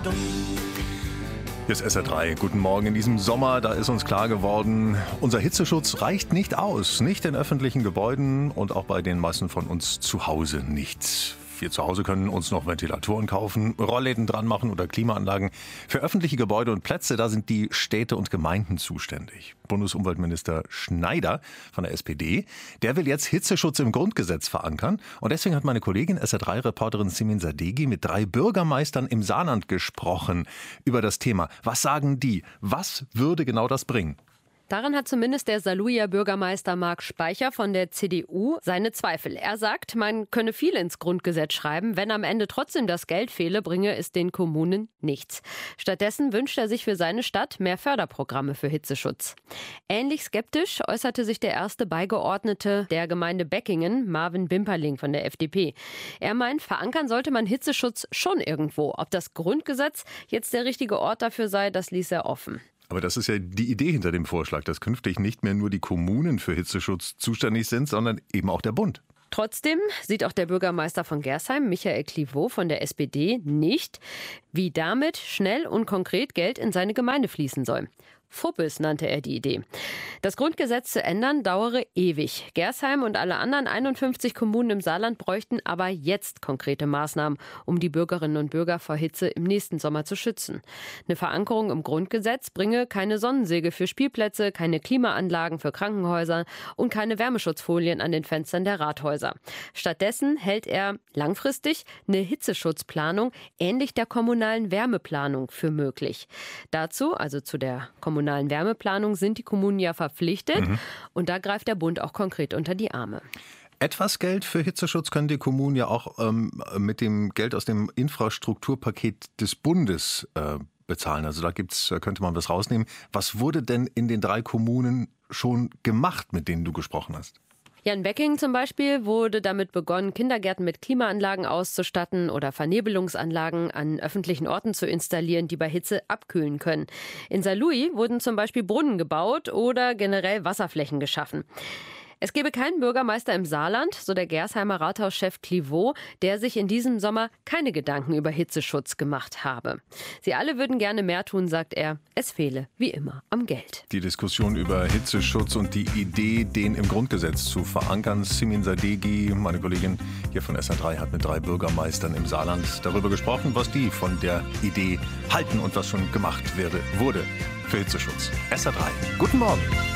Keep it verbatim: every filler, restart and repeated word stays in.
Hier ist S R drei. Guten Morgen. In diesem Sommer, da ist uns klar geworden, unser Hitzeschutz reicht nicht aus. Nicht in öffentlichen Gebäuden und auch bei den meisten von uns zu Hause nicht. Wir zu Hause können uns noch Ventilatoren kaufen, Rollläden dran machen oder Klimaanlagen. Für öffentliche Gebäude und Plätze, da sind die Städte und Gemeinden zuständig. Bundesumweltminister Schneider von der S P D, der will jetzt Hitzeschutz im Grundgesetz verankern. Und deswegen hat meine Kollegin S R drei Reporterin Simin Sadeghi mit drei Bürgermeistern im Saarland gesprochen über das Thema. Was sagen die? Was würde genau das bringen? Daran hat zumindest der Saarlouier Bürgermeister Marc Speicher von der C D U seine Zweifel. Er sagt, man könne viel ins Grundgesetz schreiben. Wenn am Ende trotzdem das Geld fehle, bringe es den Kommunen nichts. Stattdessen wünscht er sich für seine Stadt mehr Förderprogramme für Hitzeschutz. Ähnlich skeptisch äußerte sich der erste Beigeordnete der Gemeinde Beckingen, Marvin Bimperling von der F D P. Er meint, verankern sollte man Hitzeschutz schon irgendwo. Ob das Grundgesetz jetzt der richtige Ort dafür sei, das ließ er offen. Aber das ist ja die Idee hinter dem Vorschlag, dass künftig nicht mehr nur die Kommunen für Hitzeschutz zuständig sind, sondern eben auch der Bund. Trotzdem sieht auch der Bürgermeister von Gersheim, Michael Clivaux von der S P D, nicht, wie damit schnell und konkret Geld in seine Gemeinde fließen soll. Fuppes nannte er die Idee. Das Grundgesetz zu ändern dauere ewig. Gersheim und alle anderen einundfünfzig Kommunen im Saarland bräuchten aber jetzt konkrete Maßnahmen, um die Bürgerinnen und Bürger vor Hitze im nächsten Sommer zu schützen. Eine Verankerung im Grundgesetz bringe keine Sonnensäge für Spielplätze, keine Klimaanlagen für Krankenhäuser und keine Wärmeschutzfolien an den Fenstern der Rathäuser. Stattdessen hält er langfristig eine Hitzeschutzplanung ähnlich der kommunalen Wärmeplanung für möglich. Dazu, also zu der kommunalen kommunalen Wärmeplanung, sind die Kommunen ja verpflichtet. Mhm. Und da greift der Bund auch konkret unter die Arme. Etwas Geld für Hitzeschutz können die Kommunen ja auch ähm, mit dem Geld aus dem Infrastrukturpaket des Bundes äh, bezahlen. Also da gibt's, könnte man was rausnehmen. Was wurde denn in den drei Kommunen schon gemacht, mit denen du gesprochen hast? Ja, in Beckingen zum Beispiel wurde damit begonnen, Kindergärten mit Klimaanlagen auszustatten oder Vernebelungsanlagen an öffentlichen Orten zu installieren, die bei Hitze abkühlen können. In Saarlouis wurden zum Beispiel Brunnen gebaut oder generell Wasserflächen geschaffen. Es gebe keinen Bürgermeister im Saarland, so der Gersheimer Rathauschef Clivaux, der sich in diesem Sommer keine Gedanken über Hitzeschutz gemacht habe. Sie alle würden gerne mehr tun, sagt er. Es fehle, wie immer, am Geld. Die Diskussion über Hitzeschutz und die Idee, den im Grundgesetz zu verankern. Simin Sadeghi, meine Kollegin hier von S R drei, hat mit drei Bürgermeistern im Saarland darüber gesprochen, was die von der Idee halten und was schon gemacht werde, wurde für Hitzeschutz. S R drei, guten Morgen.